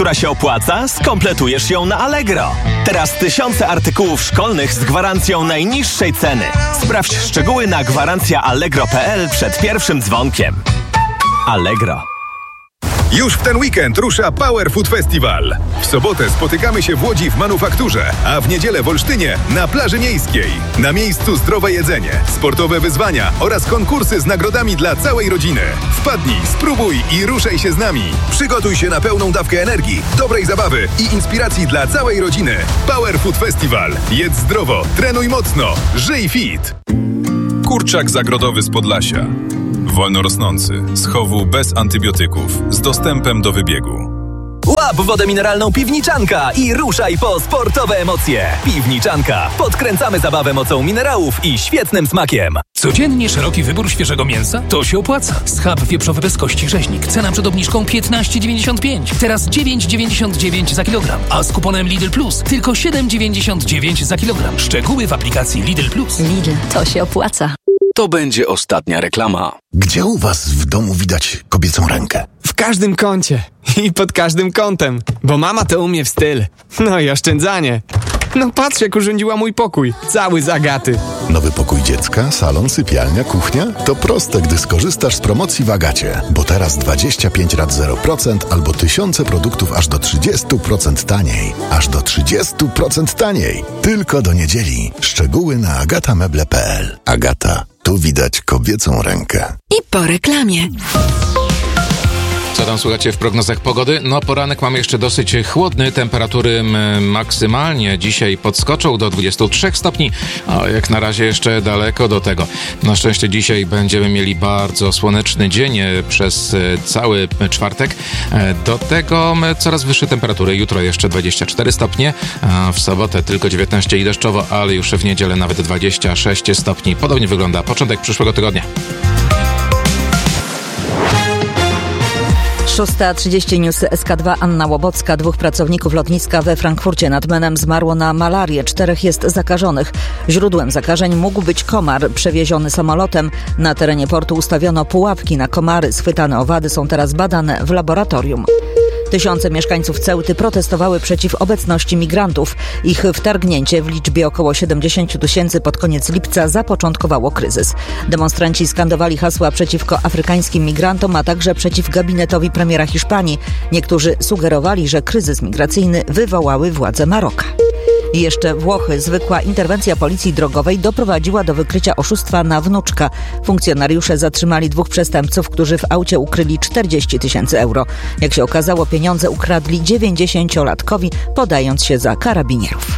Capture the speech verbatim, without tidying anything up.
która się opłaca, skompletujesz ją na Allegro. Teraz tysiące artykułów szkolnych z gwarancją najniższej ceny. Sprawdź szczegóły na gwarancja allegro kropka p l przed pierwszym dzwonkiem. Allegro. Już w ten weekend rusza Power Food Festival. W sobotę spotykamy się w Łodzi w Manufakturze, a w niedzielę w Olsztynie na plaży miejskiej. Na miejscu zdrowe jedzenie, sportowe wyzwania oraz konkursy z nagrodami dla całej rodziny. Wpadnij, spróbuj i ruszaj się z nami. Przygotuj się na pełną dawkę energii, dobrej zabawy i inspiracji dla całej rodziny. Power Food Festival. Jedz zdrowo, trenuj mocno, żyj fit. Kurczak zagrodowy z Podlasia. Wolno rosnący, z chowu bez antybiotyków, z dostępem do wybiegu. Łap wodę mineralną Piwniczanka i ruszaj po sportowe emocje. Piwniczanka. Podkręcamy zabawę mocą minerałów i świetnym smakiem. Codziennie szeroki wybór świeżego mięsa? To się opłaca. Schab wieprzowy bez kości rzeźnik. Cena przed obniżką piętnaście dziewięćdziesiąt pięć. Teraz dziewięć dziewięćdziesiąt dziewięć za kilogram. A z kuponem Lidl Plus tylko siedem dziewięćdziesiąt dziewięć za kilogram. Szczegóły w aplikacji Lidl Plus. Lidl, to się opłaca. To będzie ostatnia reklama. Gdzie u was w domu widać kobiecą rękę? W każdym kącie i pod każdym kątem, bo mama to umie w styl. No i oszczędzanie. No patrz, jak urządziła mój pokój, cały z Agaty. Nowy pokój dziecka, salon, sypialnia, kuchnia? To proste, gdy skorzystasz z promocji w Agacie. Bo teraz dwadzieścia pięć rat zero procent albo tysiące produktów aż do trzydzieści procent taniej. Aż do trzydzieści procent taniej. Tylko do niedzieli. Szczegóły na agata meble kropka p l. Agata. Tu widać kobiecą rękę. I po reklamie. Co tam słuchacie w prognozach pogody? No poranek mamy jeszcze dosyć chłodny, temperatury maksymalnie dzisiaj podskoczą do dwudziestu trzech stopni, a jak na razie jeszcze daleko do tego. Na szczęście dzisiaj będziemy mieli bardzo słoneczny dzień przez cały czwartek. Do tego coraz wyższe temperatury. Jutro jeszcze dwadzieścia cztery stopnie, a w sobotę tylko dziewiętnaście i deszczowo, ale już w niedzielę nawet dwadzieścia sześć stopni. Podobnie wygląda początek przyszłego tygodnia. szósta trzydzieści News S K dwa, Anna Łobocka. Dwóch pracowników lotniska we Frankfurcie nad Menem zmarło na malarię. Czterech jest zakażonych. Źródłem zakażeń mógł być komar przewieziony samolotem. Na terenie portu ustawiono pułapki na komary. Schwytane owady są teraz badane w laboratorium. Tysiące mieszkańców Ceuty protestowały przeciw obecności migrantów. Ich wtargnięcie w liczbie około siedemdziesiąt tysięcy pod koniec lipca zapoczątkowało kryzys. Demonstranci skandowali hasła przeciwko afrykańskim migrantom, a także przeciw gabinetowi premiera Hiszpanii. Niektórzy sugerowali, że kryzys migracyjny wywołały władze Maroka. I jeszcze Włochy. Zwykła interwencja policji drogowej doprowadziła do wykrycia oszustwa na wnuczka. Funkcjonariusze zatrzymali dwóch przestępców, którzy w aucie ukryli czterdzieści tysięcy euro. Jak się okazało, pieniądze ukradli dziewięćdziesięciolatkowi, podając się za karabinierów.